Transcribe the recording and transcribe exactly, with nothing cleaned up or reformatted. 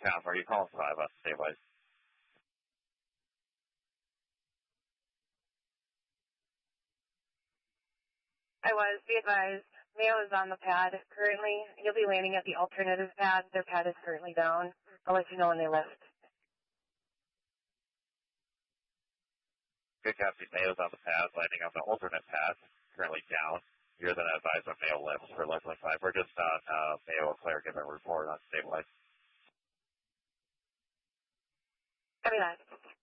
Calf, are you calling five on stabilize? I was. Be advised. Mayo is on the pad currently. You'll be landing at the alternative pad. Their pad is currently down. I'll let you know when they lift. Good Captain, Mayo's on the pad, landing on the alternate pad, currently down. You're then advised on Mayo lifts for eleven point five. We're just on uh, Mayo and Claire giving a report on stabilize. Copy that.